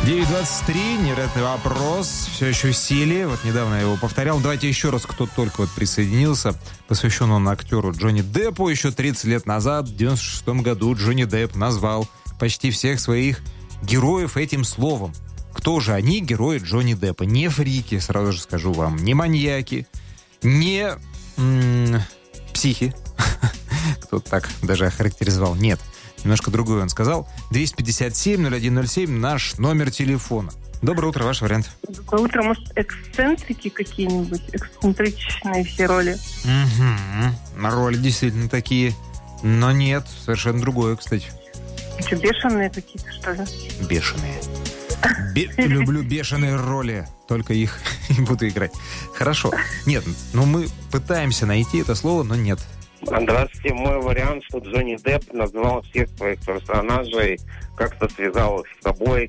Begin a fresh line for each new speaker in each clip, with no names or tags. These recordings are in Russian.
9:23, невероятный вопрос, все еще в силе. Вот недавно я его повторял. Давайте еще раз, кто только вот присоединился. Посвящен он актеру Джонни Деппу. Еще 30 лет назад, в 96 году, Джонни Депп назвал почти всех своих героев этим словом. Кто же они, герои Джонни Деппа? Не фрики, сразу же скажу вам. Не маньяки, не психи. Кто-то так даже охарактеризовал. Нет. Немножко другое он сказал. 257-0107 наш номер телефона. Доброе утро, ваш вариант.
Доброе утро. Может, эксцентрики какие-нибудь? Эксцентричные все роли.
Угу. Роли действительно такие. Но нет, совершенно другое, кстати.
Что, бешеные какие-то, что ли?
Бешеные. Люблю бешеные роли. Только их и буду играть. Хорошо. Нет, мы пытаемся найти это слово, но нет.
Здравствуйте. Мой вариант, что Джонни Депп назвал всех своих персонажей, как-то связал их с собой,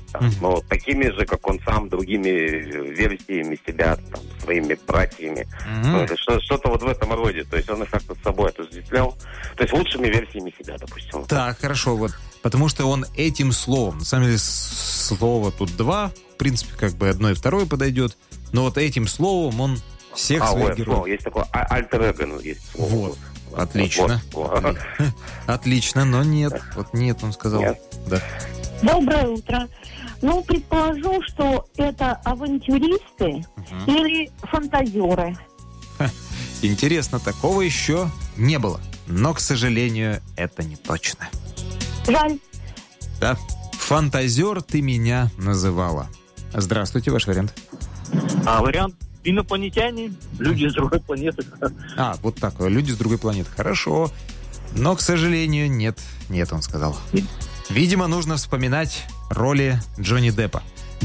такими же, как он сам, другими версиями себя, своими братьями. Что-то вот в этом роде. То есть он их как-то с собой отождествлял. То есть лучшими версиями себя, допустим.
Так, хорошо. Вот. Потому что он этим словом, на самом деле слова тут два, в принципе, как бы одно и второе подойдет, но вот этим словом он всех своих героев.
Слово. Есть такое альтер-эго, есть слово.
Вот. Отлично. Вот. Отлично, но нет. Вот нет, он сказал.
Нет.
Да.
Доброе утро. Предположу, что это авантюристы или фантазеры.
Интересно, такого еще не было. Но, к сожалению, это не точно.
Жаль.
Да. Фантазер ты меня называла. Здравствуйте, ваш вариант.
Вариант инопланетяне, люди с другой планеты.
Вот так. Люди с другой планеты. Хорошо. Но, к сожалению, нет. Нет, он сказал. Видимо, нужно вспоминать роли Джонни Деппа.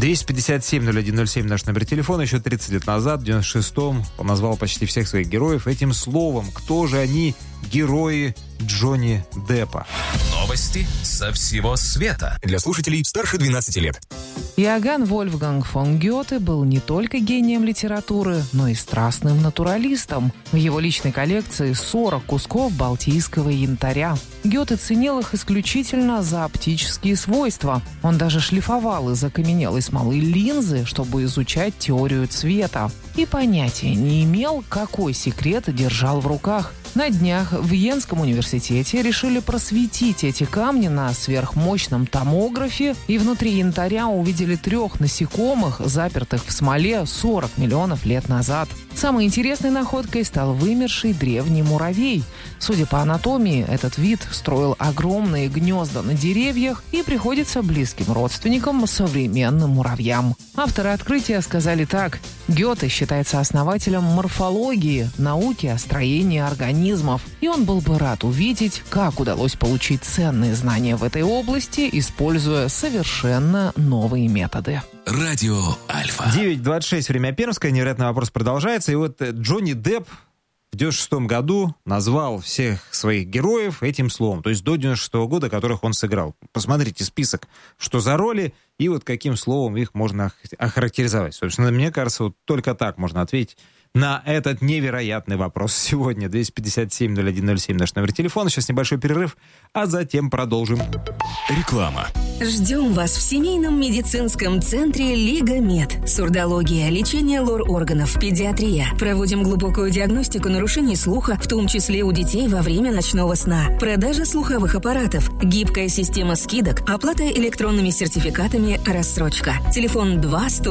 257-0107 наш номер телефона. Еще 30 лет назад, в 96-м, он назвал почти всех своих героев этим словом. Кто же они, герои Джонни Деппа?
Новости со всего света. Для слушателей старше 12 лет.
Иоганн Вольфганг фон Гёте был не только гением литературы, но и страстным натуралистом. В его личной коллекции 40 кусков балтийского янтаря. Гёте ценил их исключительно за оптические свойства. Он даже шлифовал из окаменелой смолы линзы, чтобы изучать теорию цвета. И понятия не имел, какой секрет держал в руках. На днях в Йенском университете решили просветить эти камни на сверхмощном томографе, и внутри янтаря увидели 3 насекомых, запертых в смоле 40 миллионов лет назад. Самой интересной находкой стал вымерший древний муравей. Судя по анатомии, этот вид строил огромные гнезда на деревьях и приходится близким родственникам современным муравьям. Авторы открытия сказали так: Гёте считается основателем морфологии, науки о строении организмов, и он был бы рад увидеть, как удалось получить ценные знания в этой области, используя совершенно новые методы.
Радио Альфа.
9:26, время Пермское. Невероятный вопрос продолжается. И вот Джонни Депп в 96 году назвал всех своих героев этим словом. То есть до 96 года, которых он сыграл. Посмотрите список, что за роли, и вот каким словом их можно охарактеризовать. Собственно, мне кажется, вот только так можно ответить на этот невероятный вопрос сегодня. 257-0107 наш номер телефона. Сейчас небольшой перерыв, а затем продолжим.
Реклама.
Ждем вас в семейном медицинском центре Лига Мед. Сурдология, лечение лор-органов, педиатрия. Проводим глубокую диагностику нарушений слуха, в том числе у детей во время ночного сна. Продажа слуховых аппаратов, гибкая система скидок, оплата электронными сертификатами, рассрочка. Телефон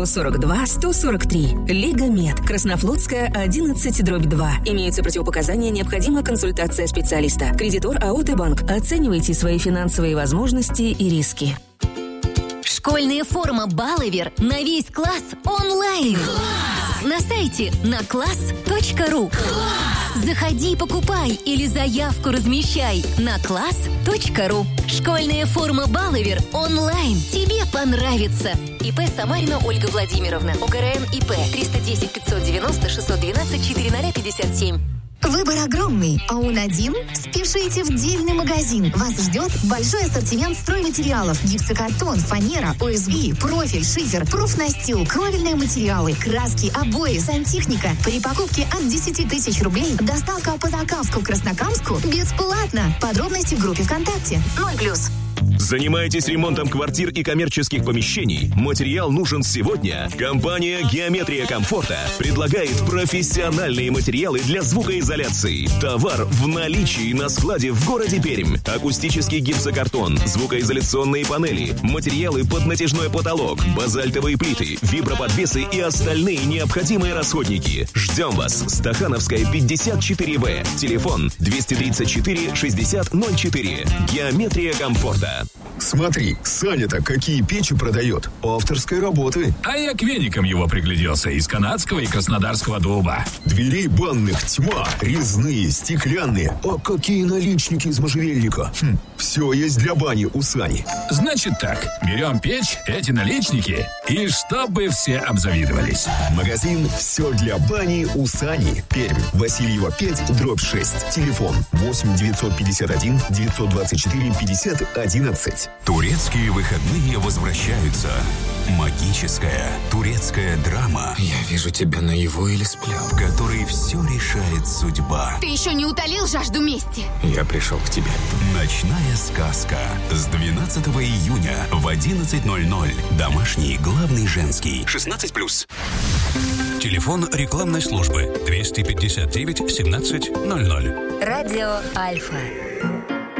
2-142-143. Лига Мед. Краснофлотская, 11/2. Имеются противопоказания, необходима консультация специалиста. Кредитор АО «Т-банк». Оценивайте свои финансовые возможности и риски.
Школьная форма «Баловер» на весь класс онлайн. Класс! На сайте накласс.ру. Заходи и покупай или заявку размещай на class.ru. Школьная форма «Баловер» онлайн. Тебе понравится. ИП Самарина Ольга Владимировна. ОГРН ИП 310 590 612 4057.
Выбор огромный, а он один? Спешите в Дельный магазин. Вас ждет большой ассортимент стройматериалов: гипсокартон, фанера, ОСБ, профиль, шифер, профнастил, кровельные материалы, краски, обои, сантехника. При покупке от 10 тысяч рублей доставка по Закамску, Краснокамску бесплатно. Подробности в группе ВКонтакте. 0+.
Занимаетесь ремонтом квартир и коммерческих помещений? Материал нужен сегодня? Компания «Геометрия комфорта» предлагает профессиональные материалы для звукоизоляции. Товар в наличии на складе в городе Пермь. Акустический гипсокартон, звукоизоляционные панели, материалы под натяжной потолок, базальтовые плиты, виброподвесы и остальные необходимые расходники. Ждем вас. Стахановская, 54В. Телефон 234 60 04. «Геометрия комфорта».
Смотри, Саня-то какие печи продает. Авторской работы.
А я к веникам его пригляделся. Из канадского и краснодарского дуба.
Дверей банных тьма. Резные, стеклянные. А какие наличники из можжевельника. Все есть для бани у Сани.
Значит так, берем печь, эти наличники, и чтобы все обзавидовались.
Магазин «Все для бани» у Сани. Пермь. Васильева 5/6. Телефон 8 951 924 50 11.
Турецкие выходные возвращаются. Магическая турецкая драма.
Я вижу тебя наяву или сплю.
В которой все решает судьба.
Ты еще не утолил жажду мести?
Я пришел к тебе.
Ночная сказка. С 12 июня в 11:00. Домашний, главный женский. 16+. Телефон рекламной службы 259 17 00.
Радио Альфа.